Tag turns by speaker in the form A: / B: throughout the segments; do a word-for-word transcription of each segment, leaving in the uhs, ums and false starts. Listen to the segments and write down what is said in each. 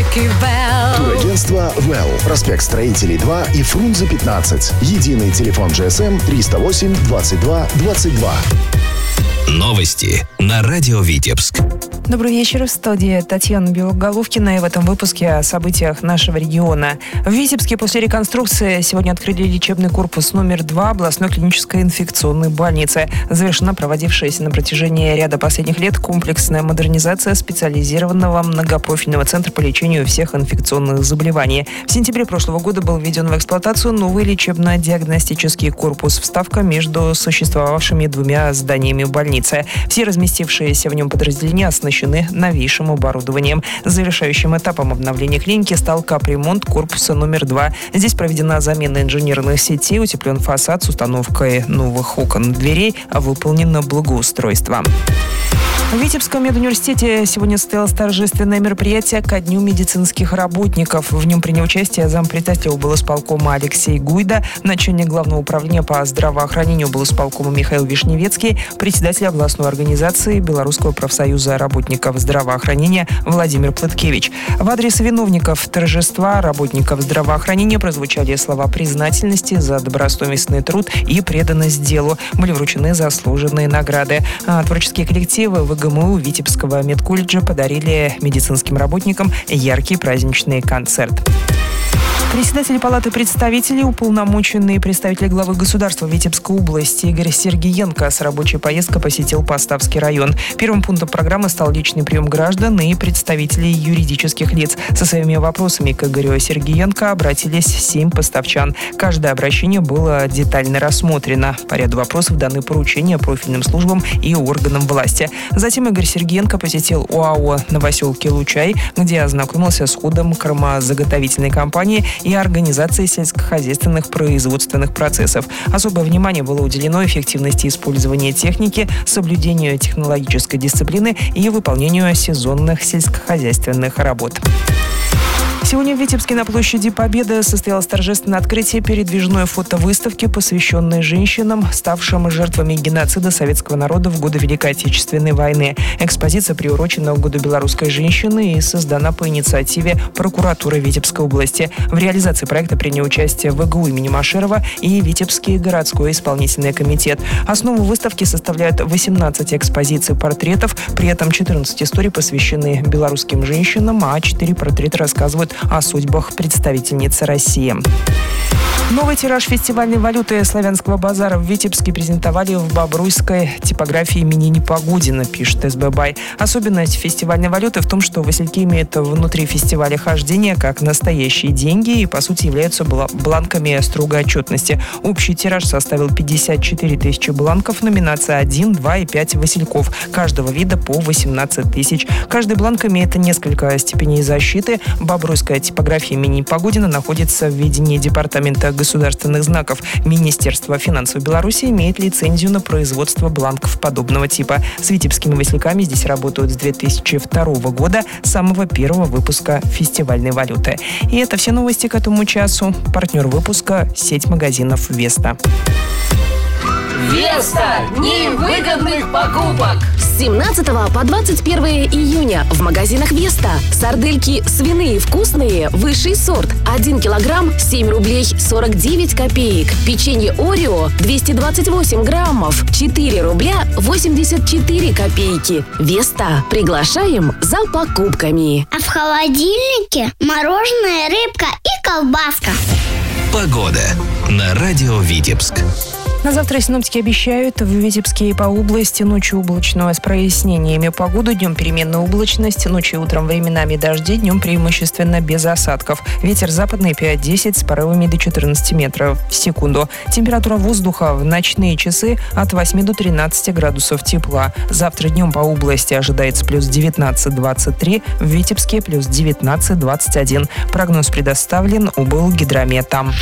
A: Турагентство «Well». Проспект Строителей два и Фрунзе пятнадцать. Единый телефон джи эс эм триста восемь двадцать два двадцать два.
B: Новости на радио Витебск.
C: Добрый вечер, в студии Татьяна Белоголовкина, и в этом выпуске о событиях нашего региона. В Витебске после реконструкции сегодня открыли лечебный корпус номер два областной клинической инфекционной больницы. Завершена проводившаяся на протяжении ряда последних лет комплексная модернизация специализированного многопрофильного центра по лечению всех инфекционных заболеваний. В сентябре прошлого года был введен в эксплуатацию новый лечебно-диагностический корпус, вставка между существовавшими двумя зданиями больницы. Все разместившиеся в нем подразделения оснащены новейшим оборудованием. Завершающим этапом обновления клиники стал капремонт корпуса номер два. Здесь проведена замена инженерных сетей, утеплен фасад с установкой новых окон и дверей, а выполнено благоустройство. В Витебском медуниверситете сегодня состоялось торжественное мероприятие ко Дню медицинских работников. В нем принял участие зампредседателя облисполкома Алексей Гуйда, начальник главного управления по здравоохранению облисполкома Михаил Вишневецкий, председатель областной организации Белорусского профсоюза работников здравоохранения Владимир Плыткевич. В адрес виновников торжества работников здравоохранения прозвучали слова признательности за добросовестный труд и преданность делу. Были вручены заслуженные награды. А творческие коллективы в ГМУ Витебского медколледжа подарили медицинским работникам яркий праздничный концерт. Председатель Палаты представителей, уполномоченный представитель главы государства Витебской области Игорь Сергиенко с рабочей поездкой посетил Поставский район. Первым пунктом программы стал личный прием граждан и представителей юридических лиц. Со своими вопросами к Игорю Сергиенко обратились семь поставчан. Каждое обращение было детально рассмотрено. По ряду вопросов даны поручения профильным службам и органам власти. Затем Игорь Сергиенко посетил ОАО «Новоселки Лучай», где ознакомился с ходом кормозаготовительной компании и организации сельскохозяйственных производственных процессов. Особое внимание было уделено эффективности использования техники, соблюдению технологической дисциплины и выполнению сезонных сельскохозяйственных работ. Сегодня в Витебске на площади Победы состоялось торжественное открытие передвижной фотовыставки, посвященной женщинам, ставшим жертвами геноцида советского народа в годы Великой Отечественной войны. Экспозиция приурочена к Году белорусской женщины и создана по инициативе прокуратуры Витебской области. В реализации проекта приняли участие ВГУ имени Машерова и Витебский городской исполнительный комитет. Основу выставки составляют восемнадцать экспозиций портретов, при этом четырнадцать историй посвящены белорусским женщинам, а четыре портрета рассказывают о судьбах представительницы России. Новый тираж фестивальной валюты «Славянского базара» в Витебске презентовали в бобруйской типографии имени Непогодина, пишет эс бэ бай. Особенность фестивальной валюты в том, что васильки имеют внутри фестиваля хождения как настоящие деньги и, по сути, являются бланками строгой отчетности. Общий тираж составил пятьдесят четыре тысячи бланков, номинация один, два и пять васильков. Каждого вида по восемнадцать тысяч. Каждый бланк имеет несколько степеней защиты. Бобруйская типография имени Непогодина находится в ведении департамента государственных знаков. Министерство финансов Беларуси имеет лицензию на производство бланков подобного типа. С витебскими васильками здесь работают с две тысячи второго года, самого первого выпуска фестивальной валюты. И это все новости к этому часу. Партнер выпуска – сеть магазинов «Веста».
D: Веста! Дни выгодных покупок!
E: С семнадцатого по двадцать первое июня в магазинах Веста. Сардельки свиные вкусные, высший сорт. один килограмм семь рублей сорок девять копеек. Печенье Орео двести двадцать восемь граммов четыре рубля восемьдесят четыре копейки. Веста. Приглашаем за покупками.
F: А в холодильнике мороженое, рыбка и колбаска.
B: Погода на радио Витебск.
C: На завтра синоптики обещают в Витебске и по области ночью облачно с прояснениями погоды, днем переменная облачность, ночью и утром временами дожди, днем преимущественно без осадков. Ветер западный пять-десять с порывами до четырнадцати метров в секунду. Температура воздуха в ночные часы от восьми до тринадцати градусов тепла. Завтра днем по области ожидается плюс девятнадцать двадцать три, в Витебске плюс девятнадцать двадцать один. Прогноз предоставлен Облгидрометом.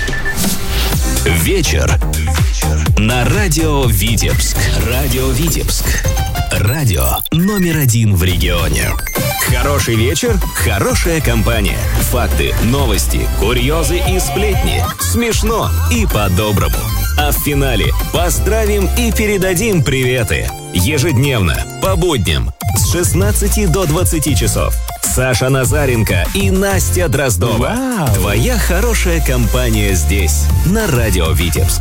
B: Вечер на радио Витебск. Радио Витебск. Радио номер один в регионе. Хороший вечер, хорошая компания. Факты, новости, курьезы и сплетни. Смешно и по-доброму. А в финале поздравим и передадим приветы. Ежедневно, по будням, с с шестнадцати до двадцати часов. Саша Назаренко и Настя Дроздова.
G: Вау!
B: Твоя хорошая компания здесь, на радио Витебск.